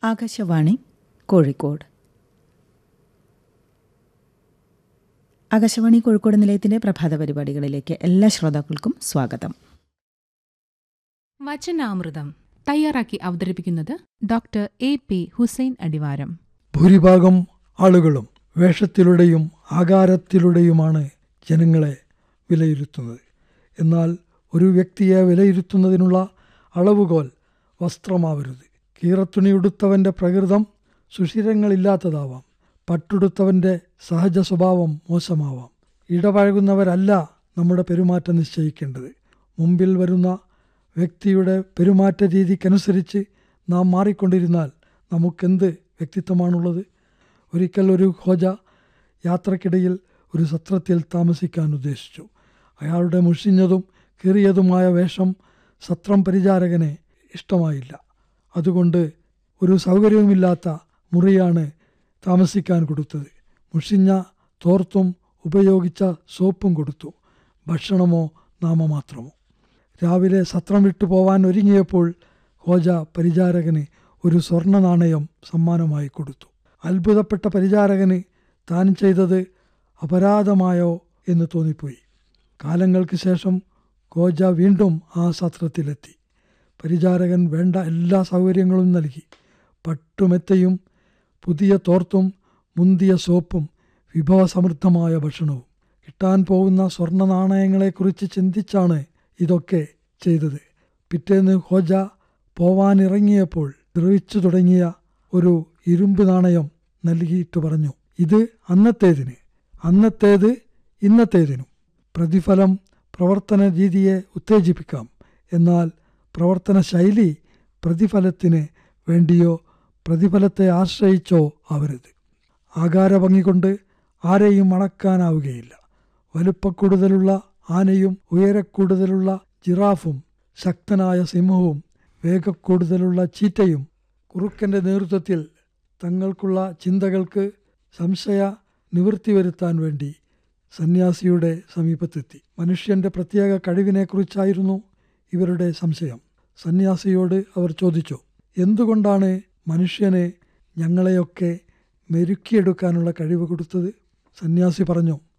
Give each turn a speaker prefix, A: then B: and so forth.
A: ആകാശവാണി കോഴിക്കോട്. ആകാശവാണി കോഴിക്കോട് നിലയത്തിന്റെ പ്രഭാത പരിപാടികളിലേക്ക് എല്ലാ ശ്രോതാക്കൾക്കും സ്വാഗതം.
B: വചനാമൃതം തയ്യാറാക്കി അവതരിപ്പിക്കുന്നത് ഡോക്ടർ എ.പി. ഹുസൈൻ അടിവാരം.
C: ഭൂരിഭാഗം ആളുകളും വേഷത്തിലൂടെയും ആകാരത്തിലൂടെയുമാണ് ജനങ്ങളെ വിലയിരുത്തുന്നത്. എന്നാൽ ഒരു വ്യക്തിയെ വിലയിരുത്തുന്നതിനുള്ള അളവുകോൽ വസ്ത്രമാവരുത്. കീറത്തുണിയുടുത്തവൻ്റെ പ്രകൃതം സുഷിരങ്ങളില്ലാത്തതാവാം. പട്ടുടുത്തവൻ്റെ സഹജ സ്വഭാവം മോശമാവാം. ഇടപഴകുന്നവരല്ല നമ്മുടെ പെരുമാറ്റം നിശ്ചയിക്കേണ്ടത്. മുമ്പിൽ വരുന്ന വ്യക്തിയുടെ പെരുമാറ്റ രീതിക്കനുസരിച്ച് നാം മാറിക്കൊണ്ടിരുന്നാൽ നമുക്കെന്ത് വ്യക്തിത്വമാണുള്ളത്? ഒരിക്കൽ ഒരു ഖോജ യാത്രക്കിടയിൽ ഒരു സത്രത്തിൽ താമസിക്കാൻ ഉദ്ദേശിച്ചു. അയാളുടെ മുഷിഞ്ഞതും കീറിയതുമായ വേഷം സത്രം പരിചാരകനെ ഇഷ്ടമായില്ല. അതുകൊണ്ട് ഒരു സൗകര്യവുമില്ലാത്ത മുറിയാണ് താമസിക്കാൻ കൊടുത്തത്. മുഷിഞ്ഞ തോർത്തും ഉപയോഗിച്ച സോപ്പും കൊടുത്തു. ഭക്ഷണമോ നാമമാത്രമോ. രാവിലെ സത്രം വിട്ടു പോവാൻ ഒരുങ്ങിയപ്പോൾ ഖോജ പരിചാരകന് ഒരു സ്വർണ്ണ നാണയം സമ്മാനമായി കൊടുത്തു. അത്ഭുതപ്പെട്ട പരിചാരകന് താൻ ചെയ്തത് അപരാധമായോ എന്ന് തോന്നിപ്പോയി. കാലങ്ങൾക്ക് ശേഷം ഖോജ വീണ്ടും ആ സത്രത്തിലെത്തി. പരിചാരകൻ വേണ്ട എല്ലാ സൗകര്യങ്ങളും നൽകി. പട്ടുമെത്തയും പുതിയ തോർത്തും മുന്തിയ സോപ്പും വിഭവസമൃദ്ധമായ ഭക്ഷണവും. കിട്ടാൻ പോകുന്ന സ്വർണ്ണ നാണയങ്ങളെക്കുറിച്ച് ചിന്തിച്ചാണ് ഇതൊക്കെ ചെയ്തത്. പിറ്റേന്ന് ഖോജ പോവാനിറങ്ങിയപ്പോൾ ദ്രവിച്ചു തുടങ്ങിയ ഒരു ഇരുമ്പ് നാണയം നൽകിയിട്ട് പറഞ്ഞു, ഇത് അന്നത്തേത് ഇന്നത്തേതിനും. പ്രതിഫലം പ്രവർത്തന രീതിയെ ഉത്തേജിപ്പിക്കാം, എന്നാൽ പ്രവർത്തന ശൈലി പ്രതിഫലത്തിന് വേണ്ടിയോ പ്രതിഫലത്തെ ആശ്രയിച്ചോ ആവരുത്. ആകാരഭംഗി കൊണ്ട് ആരെയും അളക്കാനാവുകയില്ല. വലുപ്പക്കൂടുതലുള്ള ആനയും ഉയരക്കൂടുതലുള്ള ജിറാഫും ശക്തനായ സിംഹവും വേഗക്കൂടുതലുള്ള ചീറ്റയും കുറുക്കൻ്റെ നേതൃത്വത്തിൽ തങ്ങൾക്കുള്ള ചിന്തകൾക്ക് സംശയ നിവൃത്തി വരുത്താൻ വേണ്ടി സന്യാസിയുടെ സമീപത്തെത്തി. മനുഷ്യൻ്റെ പ്രത്യേക കഴിവിനെക്കുറിച്ചായിരുന്നു ഇവരുടെ സംശയം. സന്യാസിയോട് അവർ ചോദിച്ചു, എന്തുകൊണ്ടാണ് മനുഷ്യന് ഞങ്ങളെയൊക്കെ മെരുക്കിയെടുക്കാനുള്ള കഴിവ് കൊടുത്തത്? സന്യാസി പറഞ്ഞു,